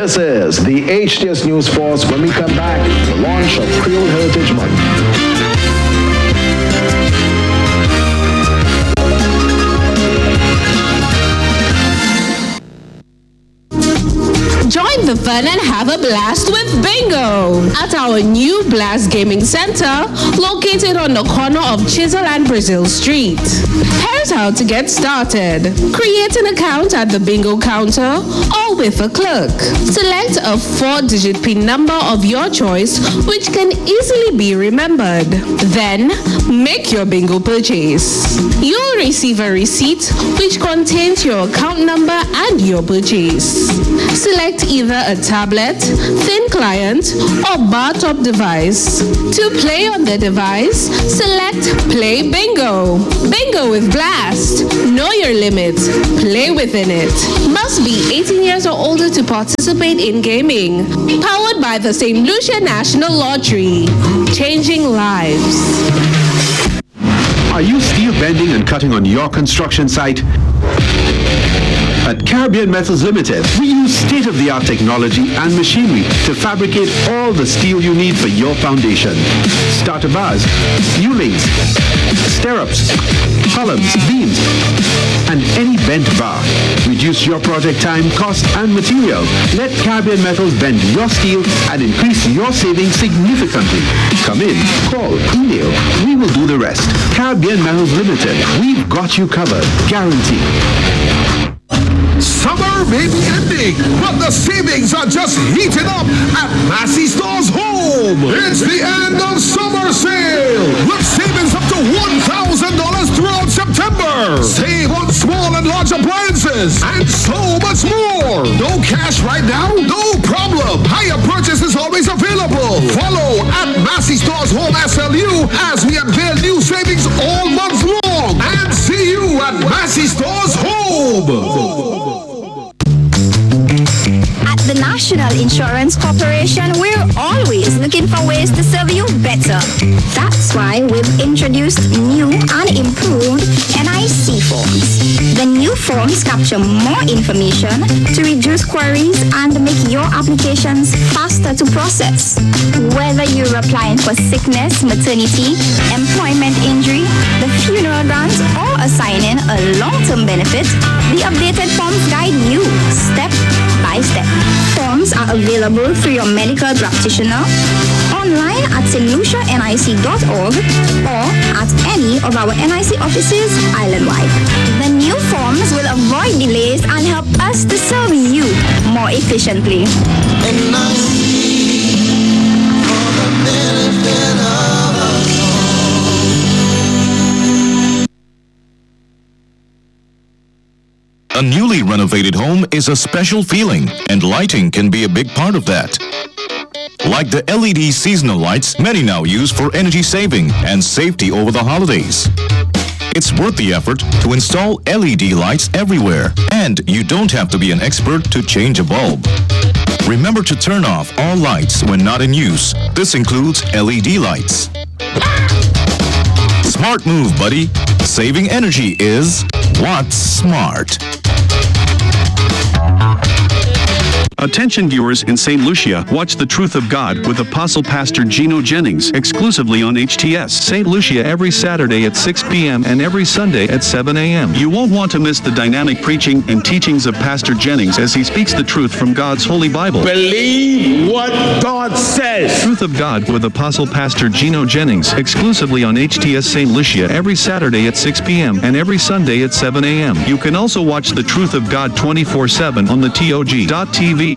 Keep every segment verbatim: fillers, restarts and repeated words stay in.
This is the H T S News Force. When we come back, the launch of Creole Heritage Month. Join the fun and have a blast with Bingo at our new Blast Gaming Center located on the corner of Chisel and Brazil Street. Here's how to get started. Create an account at the Bingo counter or with a clerk. Select a four-digit PIN number of your choice which can easily be remembered. Then, make your Bingo purchase. You'll receive a receipt which contains your account number and your purchase. Select either a tablet, thin client, or bar top device. To play on the device, select Play Bingo. Bingo with Blast. Know your limits. Play within it. Must be eighteen years or older to participate in gaming. Powered by the Saint Lucia National Lottery. Changing lives. Are you steel bending and cutting on your construction site? At Caribbean Metals Limited, we use state-of-the-art technology and machinery to fabricate all the steel you need for your foundation. Starter bars, U-links, stirrups, columns, beams, and any bent bar. Reduce your project time, cost, and material. Let Caribbean Metals bend your steel and increase your savings significantly. Come in, call, email. We will do the rest. Caribbean Metals Limited. We've got you covered. Guaranteed. Summer may be ending, but the savings are just heating up at Massey Stores Home. It's the end of summer sale with savings up to one thousand dollars throughout September. Save on small and large appliances and so much more. No cash right now? No problem. Higher purchase is always available. Follow at Massey Stores Home S L U as we unveil new savings all month long. And see you at Massey Stores Home. At the National Insurance Corporation, we're always looking for ways to serve you better. That's why we've introduced new and improved N I C forms. The new forms capture more information to reduce queries and make your applications faster to process. Whether you're applying for sickness, maternity, employment injury, the funeral grant, or assigning a long-term benefit, the updated forms guide you step by step. Forms are available through your medical practitioner, online at st lucia n i c dot org, or at any of our N I C offices island-wide. The new forms will avoid delays and help us to serve you more efficiently. N I C for the benefit of us all. A newly renovated home is a special feeling, and lighting can be a big part of that. Like the L E D seasonal lights many now use for energy saving and safety over the holidays. It's worth the effort to install L E D lights everywhere, and you don't have to be an expert to change a bulb. Remember to turn off all lights when not in use. This includes L E D lights. Smart move, buddy. Saving energy is what's smart. Attention viewers in Saint Lucia, watch The Truth of God with Apostle Pastor Gino Jennings exclusively on H T S Saint Lucia every Saturday at six p.m. and every Sunday at seven a.m. You won't want to miss the dynamic preaching and teachings of Pastor Jennings as he speaks the truth from God's Holy Bible. Believe what God says. Truth of God with Apostle Pastor Gino Jennings exclusively on H T S Saint Lucia every Saturday at six p.m. and every Sunday at seven a.m. You can also watch The Truth of God twenty-four seven on the T O G dot T V.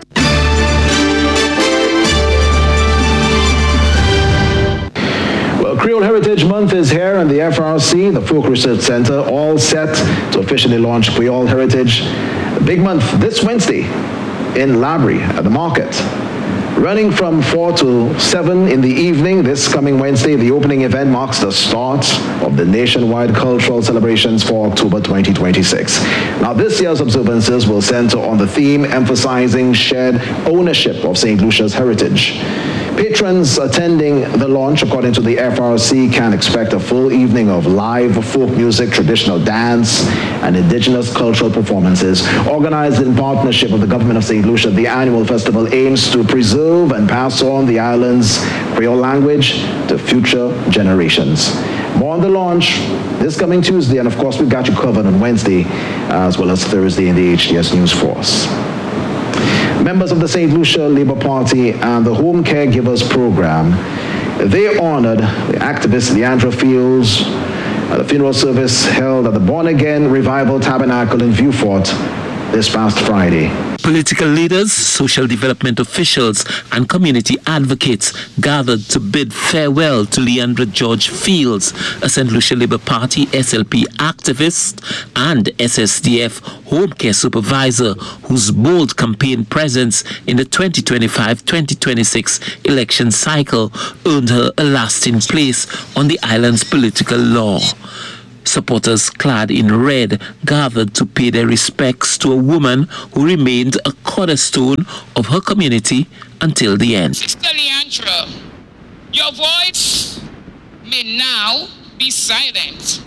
Creole Heritage Month is here, and the F R C, the Folk Research Center, all set to officially launch Creole Heritage. Big month this Wednesday in Labrie at the market. Running from four to seven in the evening this coming Wednesday, the opening event marks the start of the nationwide cultural celebrations for October twenty twenty-six. Now, this year's observances will center on the theme emphasizing shared ownership of Saint Lucia's heritage. Patrons attending the launch, according to the F R C, can expect a full evening of live folk music, traditional dance, and indigenous cultural performances. Organized in partnership with the government of Saint Lucia, the annual festival aims to preserve and pass on the island's Creole language to future generations. More on the launch this coming Tuesday, and of course we've got you covered on Wednesday as well as Thursday in the H T S News Force. Members of the Saint Lucia Labour Party and the Home Caregivers Program, they honored the activist Leandra Fields at the funeral service held at the Born Again Revival Tabernacle in Viewfort this past Friday. Political leaders, social development officials, and community advocates gathered to bid farewell to Leandra George Fields, a Saint Lucia Labour Party S L P activist and S S D F home care supervisor whose bold campaign presence in the twenty twenty-five twenty twenty-six election cycle earned her a lasting place on the island's political law. Supporters clad in red gathered to pay their respects to a woman who remained a cornerstone of her community until the end. Sister Leandra, your voice may now be silent,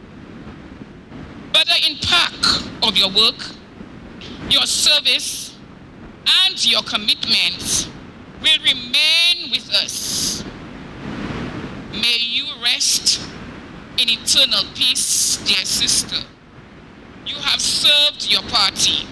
but the impact of your work, your service, and your commitment will remain with us. May you rest in eternal peace, dear sister. You have served your party,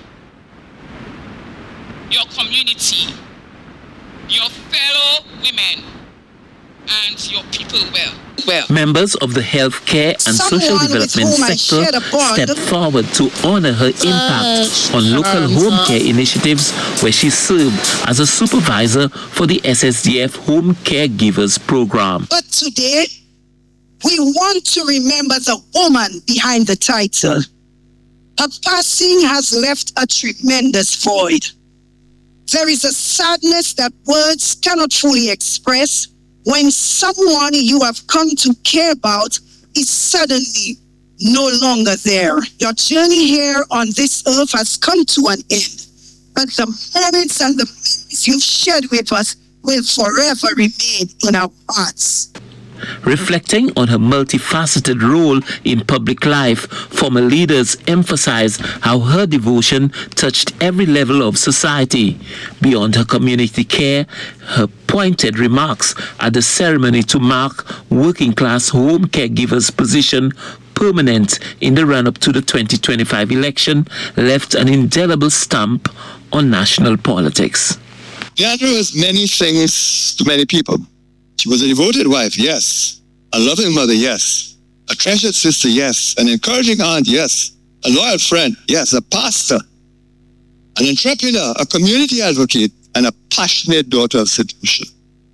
your community, your fellow women, and your people well. well. Members of the healthcare and Someone social development sector stepped forward to honor her impact on local home care initiatives where she served as a supervisor for the S S D F Home Caregivers Program. But today, we want to remember the woman behind the title. Her passing has left a tremendous void. There is a sadness that words cannot truly express when someone you have come to care about is suddenly no longer there. Your journey here on this earth has come to an end, but the moments and the memories you've shared with us will forever remain in our hearts. Reflecting on her multifaceted role in public life, former leaders emphasized how her devotion touched every level of society. Beyond her community care, her pointed remarks at the ceremony to mark working class home caregivers' position permanent in the run-up to the twenty twenty-five election left an indelible stamp on national politics. Leandra was many things to many people. She was a devoted wife, yes. A loving mother, yes. A treasured sister, yes. An encouraging aunt, yes. A loyal friend, yes. A pastor. An entrepreneur, a community advocate, and a passionate daughter of Saint Lucia.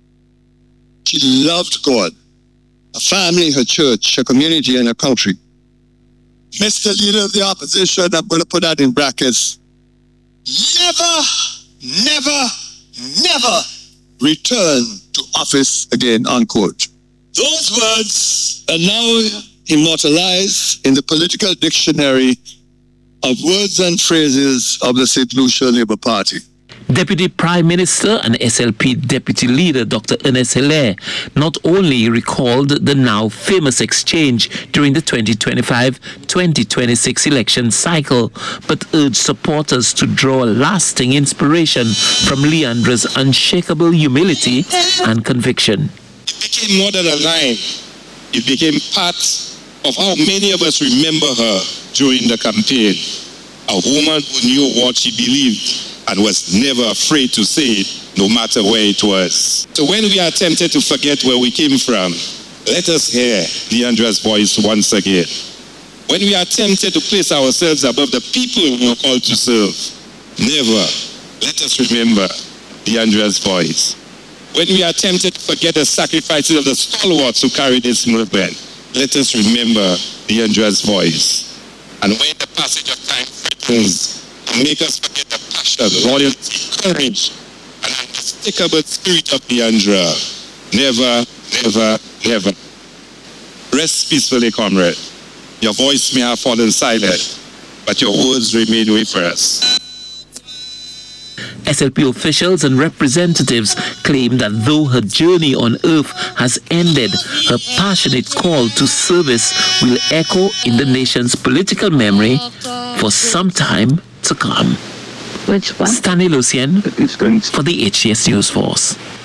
She loved God, her family, her church, her community, and her country. Mister Leader of the Opposition, I'm going to put that in brackets, never, never, never return to office again, unquote. Those words are now immortalized in the political dictionary of words and phrases of the Saint Lucia Labour Party. Deputy Prime Minister and S L P Deputy Leader Doctor Ernest Hilaire not only recalled the now famous exchange during the twenty twenty-five twenty twenty-six election cycle, but urged supporters to draw lasting inspiration from Leandra's unshakable humility and conviction. It became more than a line. It became part of how many of us remember her during the campaign. A woman who knew what she believed and was never afraid to say it, no matter where it was. So when we are tempted to forget where we came from, let us hear Leandra's voice once again. When we are tempted to place ourselves above the people we are called to serve, never let us remember Leandra's voice. When we are tempted to forget the sacrifices of the stalwarts who carried this movement, let us remember Leandra's voice. And when the passage of time threatens to make us forget the passion, loyalty, courage, and unmistakable spirit of Leandra, never, never, never. Rest peacefully, comrade. Your voice may have fallen silent, but your words remain with us. S L P officials and representatives claim that though her journey on earth has ended, her passionate call to service will echo in the nation's political memory for some time to come. Which one? Stanley Lucien for the H T S News Force.